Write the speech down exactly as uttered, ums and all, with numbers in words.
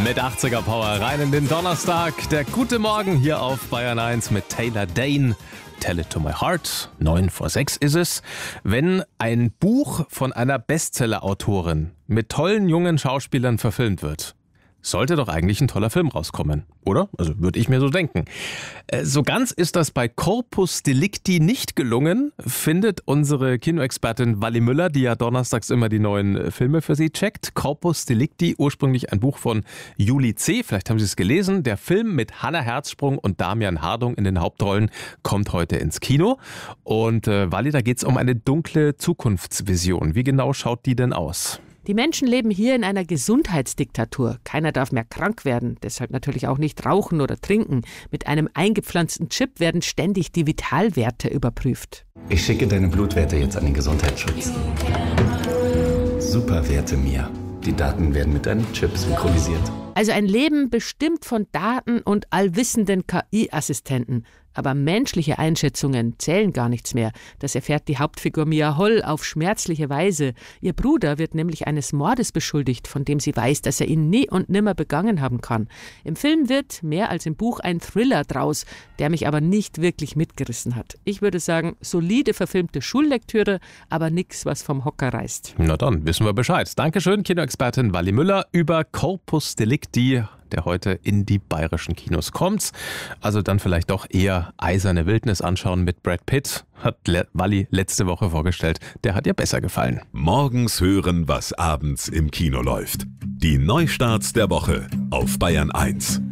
Mit achtziger Power rein in den Donnerstag. Der gute Morgen hier auf Bayern eins mit Taylor Dayne. Tell it to my heart. Neun vor sechs ist es. Wenn ein Buch von einer Bestseller-Autorin mit tollen jungen Schauspielern verfilmt wird, sollte doch eigentlich ein toller Film rauskommen, oder? Also würde ich mir so denken. So ganz ist das bei Corpus Delicti nicht gelungen, findet unsere Kinoexpertin Wally Müller, die ja donnerstags immer die neuen Filme für sie checkt. Corpus Delicti, ursprünglich ein Buch von Julie C., vielleicht haben Sie es gelesen. Der Film mit Hannah Herzsprung und Damian Hardung in den Hauptrollen kommt heute ins Kino. Und äh, Wally, da geht es um eine dunkle Zukunftsvision. Wie genau schaut die denn aus? Die Menschen leben hier in einer Gesundheitsdiktatur. Keiner darf mehr krank werden, deshalb natürlich auch nicht rauchen oder trinken. Mit einem eingepflanzten Chip werden ständig die Vitalwerte überprüft. Ich schicke deine Blutwerte jetzt an den Gesundheitsschutz. Super Werte, Mia. Die Daten werden mit deinem Chip synchronisiert. Also ein Leben bestimmt von Daten und allwissenden K I-Assistenten. Aber menschliche Einschätzungen zählen gar nichts mehr. Das erfährt die Hauptfigur Mia Holl auf schmerzliche Weise. Ihr Bruder wird nämlich eines Mordes beschuldigt, von dem sie weiß, dass er ihn nie und nimmer begangen haben kann. Im Film wird mehr als im Buch ein Thriller draus, der mich aber nicht wirklich mitgerissen hat. Ich würde sagen, solide verfilmte Schullektüre, aber nix, was vom Hocker reißt. Na dann, wissen wir Bescheid. Dankeschön, Kinoexpertin Wally Müller über Corpus Delicti, der heute in die bayerischen Kinos kommt. Also dann vielleicht doch eher Eiserne Wildnis anschauen mit Brad Pitt. Hat Le- Wally letzte Woche vorgestellt. Der hat ihr besser gefallen. Morgens hören, was abends im Kino läuft. Die Neustarts der Woche auf Bayern eins.